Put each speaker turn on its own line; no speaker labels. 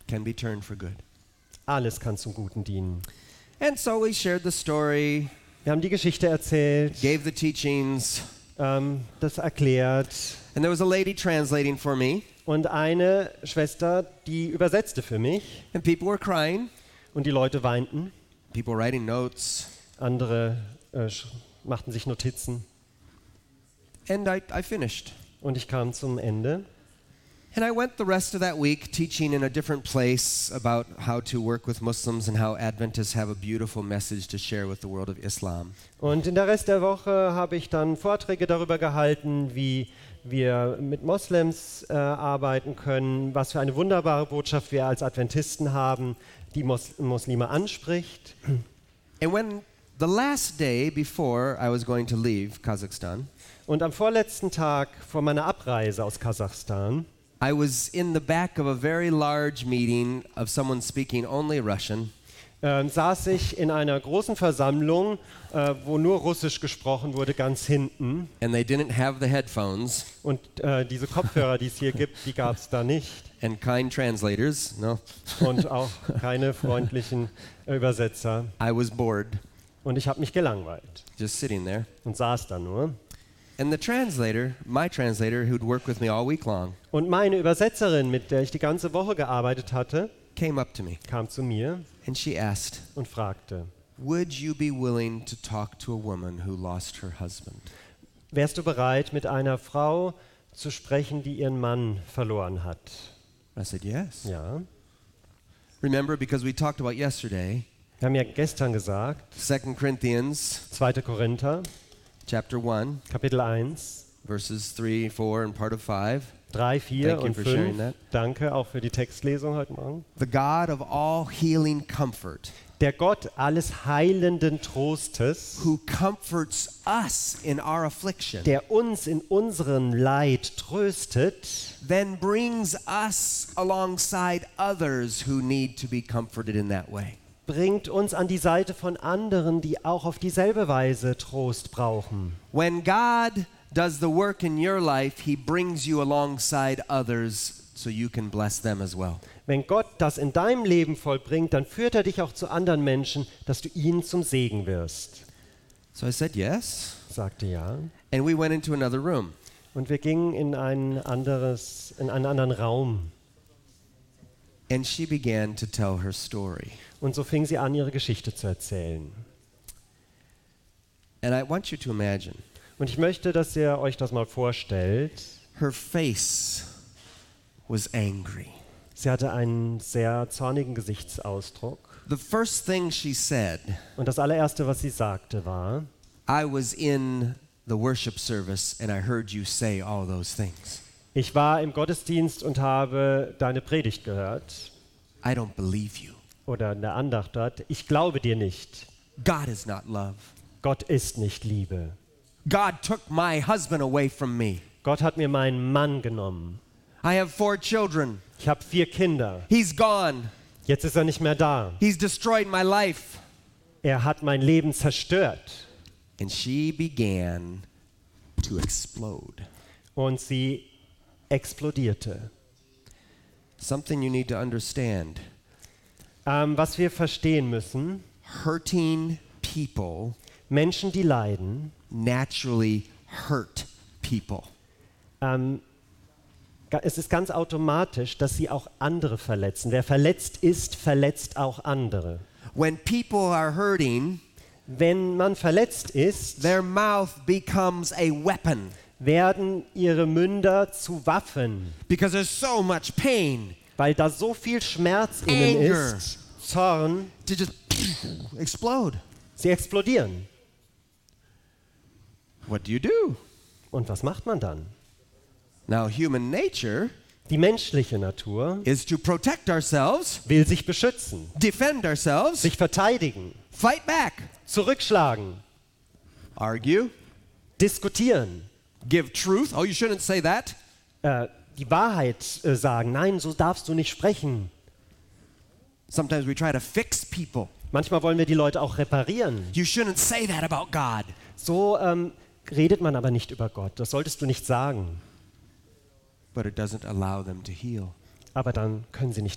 can be turned for good.
Alles kann zum Guten dienen.
And so we shared the story,
Wir haben die Geschichte erzählt,
gave the teachings,
das erklärt
and there was a lady translating for me,
und eine Schwester, die übersetzte für mich
and people were crying,
und die Leute weinten,
people writing notes,
andere machten sich Notizen
and I finished.
und ich kam zum Ende.
And I went the rest of that week teaching in a different place about how to work with Muslims and how Adventists have a beautiful message to share with the world of Islam.
Und in der Rest der Woche habe ich dann Vorträge darüber gehalten, wie wir mit Moslems arbeiten können, was für eine wunderbare Botschaft wir als Adventisten haben, die Muslime anspricht.
And when the last day before I was going to leave Kazakhstan,
Und am vorletzten Tag vor meiner Abreise aus Kasachstan
I was in the back of a very large meeting of someone speaking only Russian,
saß ich in einer großen Versammlung, wo nur Russisch gesprochen wurde, ganz hinten.
and they didn't have the headphones
Und diese Kopfhörer, die es hier gibt, die gab es da nicht.
and kind translators. No,
Und auch keine freundlichen Übersetzer.
I was bored,
Und ich habe mich gelangweilt
just sitting there.
und saß da nur.
And the translator, my translator, who'd worked with me all week long,
Und meine Übersetzerin, mit der ich die ganze Woche gearbeitet hatte,
came up to me
kam zu mir
and she asked,
und fragte,
"Would you be willing to talk to a woman who lost her husband?"
wärst du bereit, mit einer Frau zu sprechen, die ihren Mann verloren hat?
I said, "Yes."
Ja.
Remember, because we talked about yesterday,
Wir haben ja gestern gesagt,
2 Corinthians
2. Korinther,
chapter 1,
Kapitel 1,
verses 3, 4, and part of 5.
3, 4
Thank you
und
for sharing
5.
that.
Danke auch für die Textlesung heute Morgen.
The God of all healing comfort,
Der Gott alles heilenden Trostes,
who comforts us in our affliction,
der uns in unserem Leid tröstet,
then brings us alongside others who need to be comforted in that way.
bringt uns an die Seite von anderen, die auch auf dieselbe Weise Trost brauchen.
When God does the work in your life, He brings you alongside others so you can bless them as well.
Wenn Gott das in deinem Leben vollbringt, dann führt er dich auch zu anderen Menschen, dass du ihnen zum Segen wirst.
So I said yes,
Sagte ja.
and we went into another room.
Und wir gingen in einen anderen Raum.
And she began to tell her story.
Und so fing sie an, ihre Geschichte zu erzählen.
And I want you to imagine,
Und ich möchte, dass ihr euch das mal vorstellt.
her face was angry.
Sie hatte einen sehr zornigen Gesichtsausdruck.
The first thing she said,
Und das allererste, was sie sagte, war,
I was in the worship service and I heard you say all those things.
ich war im Gottesdienst und habe deine Predigt gehört.
I don't believe you.
Oder in der Andacht dort, ich glaube dir nicht.
God is not love.
Gott ist nicht Liebe.
God took my husband away from me.
Gott hat mir meinen Mann genommen.
I have 4 children.
Ich habe 4 Kinder.
He's gone.
Jetzt ist er nicht mehr da.
He's destroyed my life.
Er hat mein Leben zerstört.
And she began to explode.
Und sie explodierte.
Something you need to understand.
Was wir verstehen müssen,
Hurting people
Menschen, die leiden,
naturally hurt people.
es ist ganz automatisch, dass sie auch andere verletzen. Wer verletzt ist, verletzt auch andere.
When people are hurting,
Wenn man verletzt ist,
their mouth becomes a weapon
werden ihre Münder zu Waffen,
because there's so much pain
weil da so viel Schmerz in ihnen
Anger.
ist, Zorn,
to just explode.
sie explodieren.
What do you do?
Und was macht man dann?
Now, human nature
Die menschliche Natur
is to protect ourselves,
will sich beschützen,
defend ourselves,
sich verteidigen,
fight back,
zurückschlagen,
argue,
diskutieren,
give truth. Oh, you shouldn't say that.
die Wahrheit sagen. Nein, so darfst du nicht sprechen.
Sometimes we try to fix people.
Manchmal wollen wir die Leute auch reparieren.
You shouldn't say that about God.
So redet man aber nicht über Gott. Das solltest du nicht sagen.
But it doesn't allow them to heal.
Aber dann können sie nicht